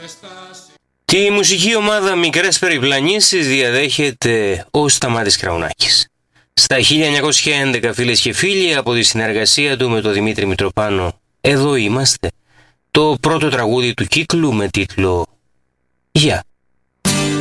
Τη μουσική ομάδα Μικρές Περιπλανήσεις διαδέχεται ο Σταμάτης Κραουνάκης. Στα 1911, φίλες και φίλοι, από τη συνεργασία του με τον Δημήτρη Μητροπάνο, εδώ είμαστε, το πρώτο τραγούδι του κύκλου με τίτλο «Γεια».